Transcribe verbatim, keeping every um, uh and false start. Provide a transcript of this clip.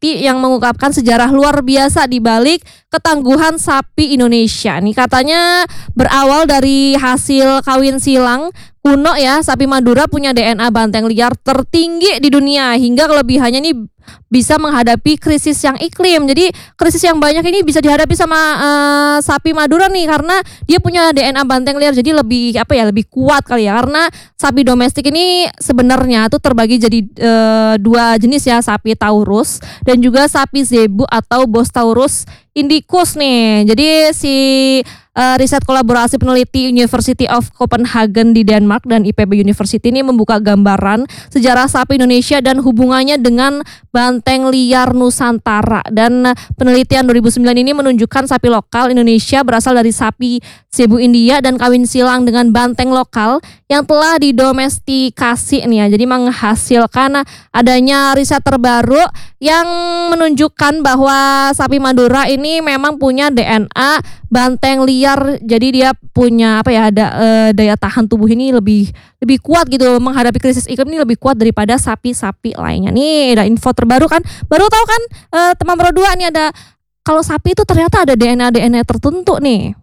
peneliti yang mengungkapkan sejarah luar biasa di balik ketangguhan sapi Indonesia. Nih katanya berawal dari hasil kawin silang kuno ya, sapi Madura punya D N A banteng liar tertinggi di dunia hingga kelebihannya nih bisa menghadapi krisis yang iklim. Jadi krisis yang banyak ini bisa dihadapi sama uh, sapi Madura nih karena dia punya D N A banteng liar, jadi lebih apa ya lebih kuat kali ya, karena sapi domestik ini sebenarnya tuh terbagi jadi uh, dua jenis ya, sapi Taurus dan juga sapi Zebu atau Bos Taurus Indicus nih. Jadi si uh, riset kolaborasi peneliti University of Copenhagen di Denmark dan I P B University ini membuka gambaran sejarah sapi Indonesia dan hubungannya dengan banteng liar Nusantara. Dan penelitian dua ribu sembilan ini menunjukkan sapi lokal Indonesia berasal dari sapi Zebu India dan kawin silang dengan banteng lokal yang telah didomestikasi nih ya. Jadi menghasilkan adanya riset terbaru yang menunjukkan bahwa sapi Madura ini memang punya D N A banteng liar. Jadi dia punya apa ya, ada e, daya tahan tubuh ini lebih lebih kuat gitu menghadapi krisis iklim ini, lebih kuat daripada sapi-sapi lainnya. Nih ada info terbaru kan, baru tahu kan e, teman Pro dua nih, ada kalau sapi itu ternyata ada D N A D N A tertentu nih.